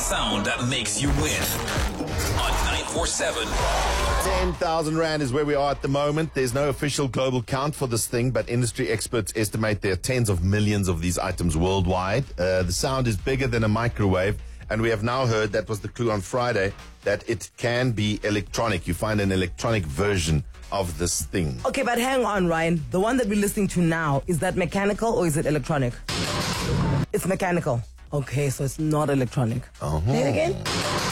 sound that makes you win. On 947. 10,000 Rand is where we are at the moment. There's no official global count for this thing, but industry experts estimate there are tens of millions of these items worldwide. The sound is bigger than a microwave, and we have now heard, that was the clue on Friday, that it can be electronic. You find an electronic version of this thing. Okay, but hang on, Ryan. The one that we're listening to now, is that mechanical or is it electronic? It's mechanical. Okay, so it's not electronic. Say it again.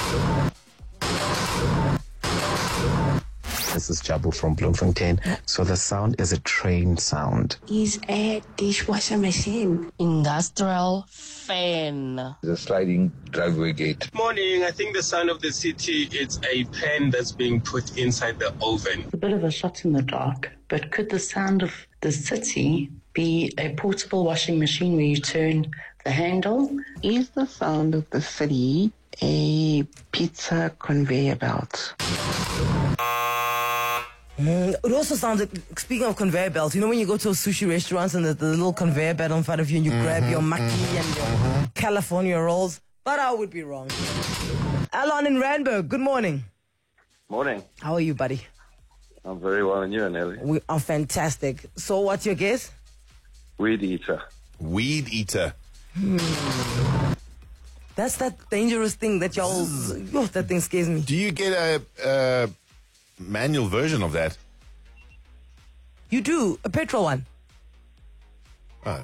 This is Jabu from Bloemfontein. So the sound is a train sound. Is a dishwasher machine. Industrial fan. The sliding driveway gate. Morning. I think the sound of the city is a pan that's being put inside the oven. A bit of a shot in the dark, but could the sound of the city be a portable washing machine where you turn the handle? Is the sound of the city a pizza conveyor belt? It also sounds like, speaking of conveyor belts, you know when you go to a sushi restaurants and there's the little conveyor belt in front of you and you grab your maki and your California rolls? But I would be wrong. Alan in Randburg, good morning. Morning. How are you, buddy? I'm very well, and you, Nelly? We are fantastic. So what's your guess? Weed eater. Weed eater. That's that dangerous thing that y'all... Oh, that thing scares me. Do you get a manual version of that? You do, a petrol one. Oh.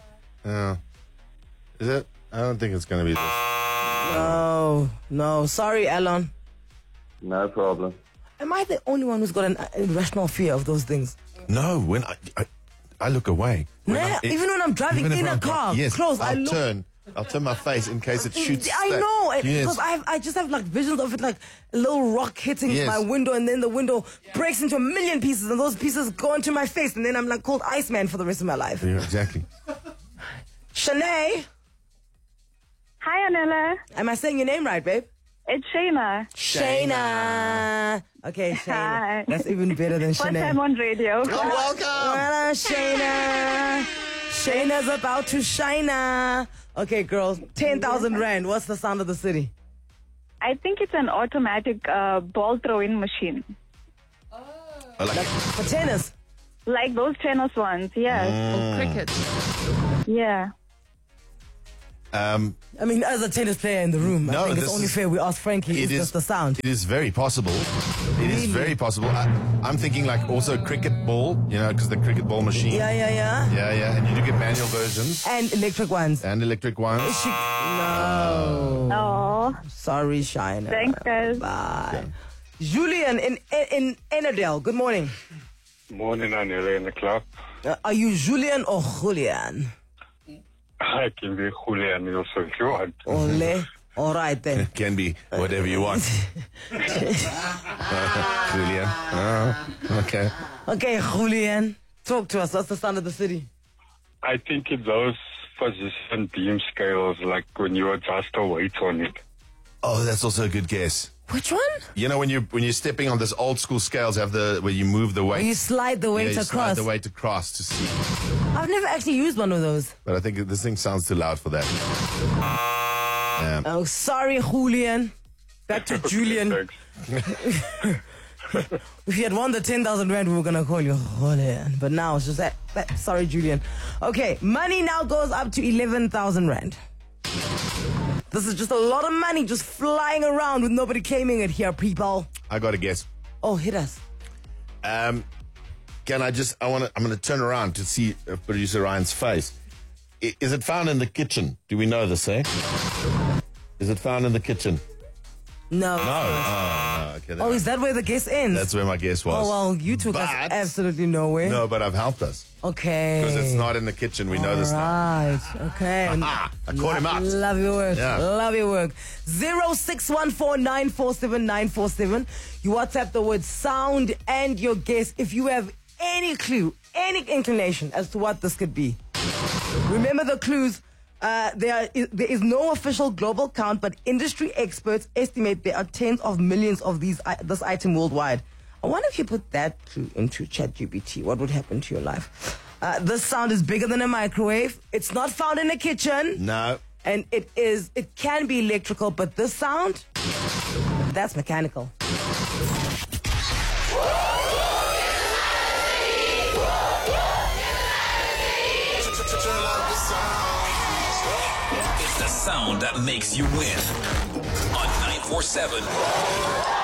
Is it? I don't think it's going to be this. No. Sorry, Alan. No problem. Am I the only one who's got an irrational fear of those things? No, when I look away. Even when I'm driving in a car, yes, close, I'll turn my face in case it shoots. I know, yes. because I just have like visions of it, like a little rock hitting my window, and then the window breaks into a million pieces, and those pieces go into my face, and then I'm like called Iceman for the rest of my life. Yeah, exactly. Shanae. Hi, Anela. Am I saying your name right, babe? It's Shayna. Shayna. Okay, Shayna. Hi. That's even better than Shanae. First time on radio. You're welcome. Well, Shayna. Shayna's about to shine. Okay, girls, 10,000 Rand. What's the sound of the city? I think it's an automatic ball throwing machine. Like for tennis? Like those tennis ones, yes. Cricket. Yeah. I mean, as a tennis player in the room, I think it's only fair we ask Frankie, is this the sound? It is very possible. It is very possible. I'm thinking like also cricket ball, because the cricket ball machine. Yeah. Yeah, and you do get manual versions. And electric ones. No. Oh. Sorry, Shina. Thanks, guys. Bye. Okay. Julian in Enadale, good morning. Morning, Anela in the club. Are you Julian or Julian? I can be Julian also if you want. Ole. All right then. It can be whatever you want. Julian. Okay. Okay, Julian. Talk to us. What's the sound of the city? I think it's those position beam scales, like when you adjust the weight on it. Oh, that's also a good guess. Which one? When you're stepping on this old school scales, where you move the weight. You slide the weight across. Slide the weight across to see. I've never actually used one of those. But I think this thing sounds too loud for that. Oh, sorry, Julian. Back to Julian. If you had won the 10,000 Rand, we were going to call you Julian. But now it's just that. Sorry, Julian. Okay, money now goes up to 11,000 Rand. This is just a lot of money just flying around with nobody claiming it here, people. I got a guess. Oh, hit us. I'm going to turn around to see producer Ryan's face. Is it found in the kitchen? Do we know this, eh? Is it found in the kitchen? No. No. Oh, no. Okay. Oh, is that where the guess ends? That's where my guess was. Oh, well, you took us absolutely nowhere. No, but I've helped us. Okay. Because it's not in the kitchen. We know this now. Right. Okay. I caught him out. Love your work. Yeah. Love your work. 0614947947. You WhatsApp the word sound and your guess if you have any clue, any inclination as to what this could be. Remember the clues. There is no official global count, but industry experts estimate there are tens of millions of this item worldwide. I wonder if you put that clue into ChatGPT, what would happen to your life? This sound is bigger than a microwave. It's not found in a kitchen. No. And it can be electrical, but this sound, that's mechanical. It's the sound that makes you win on 947.